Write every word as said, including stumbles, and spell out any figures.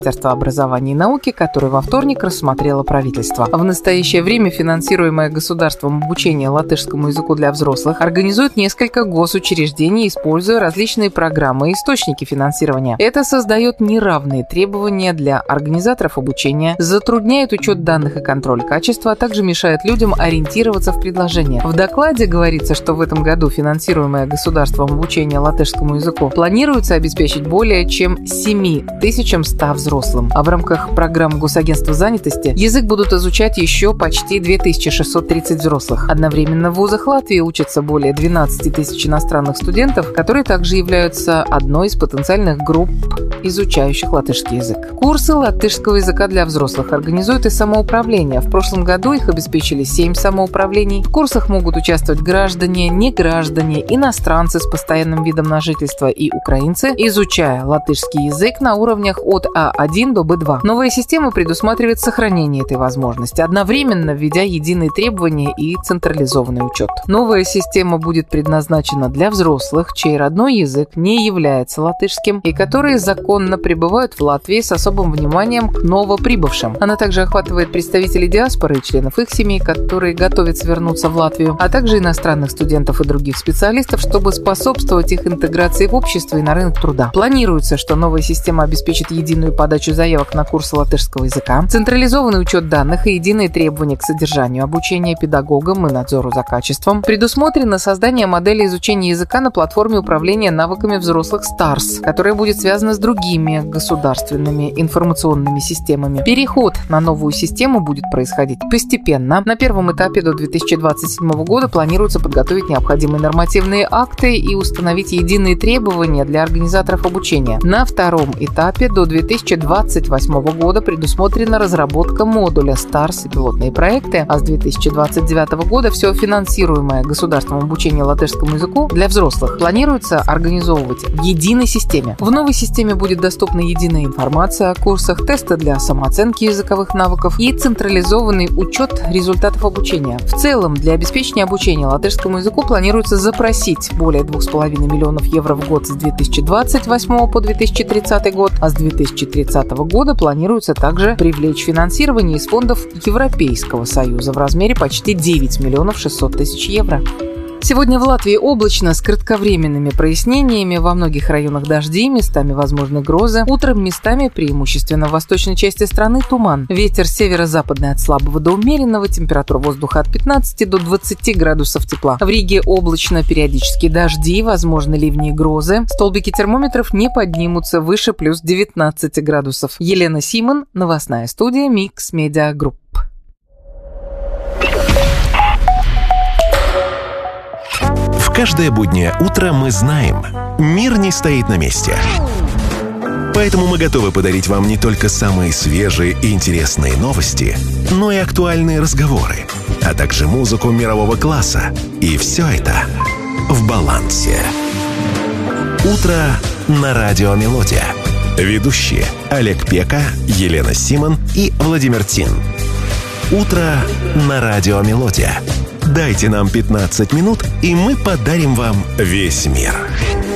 Министерства образования и науки, который во вторник рассмотрело правительство. В настоящее время финансируемое государством обучение латышскому языку для взрослых организует несколько госучреждений, используя различные программы и источники финансирования. Это создает неравные требования для организаторов обучения, затрудняет учет данных и контроль качества, а также мешает людям ориентироваться в предложениях. В докладе говорится, что в этом году финансируемое государством обучение латышскому языку планируется обеспечить более чем семь тысяч сто взрослых. Взрослым. А в рамках программы Госагентства занятости язык будут изучать еще почти две тысячи шестьсот тридцать взрослых. Одновременно в вузах Латвии учатся более двенадцать тысяч иностранных студентов, которые также являются одной из потенциальных групп изучающих латышский язык. Курсы латышского языка для взрослых организует и самоуправление. В прошлом году их обеспечили семь самоуправлений. В курсах могут участвовать граждане, неграждане, иностранцы с постоянным видом на жительство и украинцы, изучая латышский язык на уровнях от А один до Бэ два. Новая система предусматривает сохранение этой возможности, одновременно введя единые требования и централизованный учет. Новая система будет предназначена для взрослых, чей родной язык не является латышским и которые законно пребывают в Латвии с особым вниманием к новоприбывшим. Она также охватывает представителей диаспоры и членов их семей, которые готовятся вернуться в Латвию, а также иностранных студентов и других специалистов, чтобы способствовать их интеграции в общество и на рынок труда. Планируется, что новая система обеспечит единую подачу заявок на курсы латышского языка, централизованный учет данных и единые требования к содержанию обучения педагогам и надзору за качеством. Предусмотрено создание модели изучения языка на платформе управления навыками взрослых старс, которая будет связана с другими государственными информационными системами. Переход на новую систему будет происходить постепенно. На первом этапе до две тысячи двадцать седьмого года планируется подготовить необходимые нормативные акты и установить единые требования для организаторов обучения. На втором этапе до две тысячи двадцать восьмого года предусмотрена разработка модуля старс и пилотные проекты, а с две тысячи двадцать девятого года все финансируемое государством обучение латышскому языку для взрослых планируется организовывать в единой системе. В новой системе будет доступна единая информация о курсах, тесты для самооценки языковых навыков и централизованный учет результатов обучения. В целом, для обеспечения обучения латышскому языку планируется запросить более двух с половиной миллионов евро в год с две тысячи двадцать восьмого по две тысячи тридцатый год, а с две тысячи тридцатого года планируется также привлечь финансирование из фондов Европейского Союза в размере почти девять миллионов шестьсот тысяч евро. Сегодня в Латвии облачно с кратковременными прояснениями, во многих районах дожди, местами возможны грозы. Утром местами, преимущественно в восточной части страны, туман. Ветер северо-западный от слабого до умеренного, температура воздуха от пятнадцати до двадцати градусов тепла. В Риге облачно, периодически дожди, возможны ливни и грозы. Столбики термометров не поднимутся выше плюс девятнадцати градусов. Елена Симон, новостная студия Микс Медиа Групп. Каждое буднее утро мы знаем, мир не стоит на месте. Поэтому мы готовы подарить вам не только самые свежие и интересные новости, но и актуальные разговоры, а также музыку мирового класса. И все это в балансе. Утро на радио «Мелодия». Ведущие Олег Пека, Елена Симон и Владимир Тин. Утро на радио «Мелодия». Дайте нам пятнадцать минут, и мы подарим вам весь мир.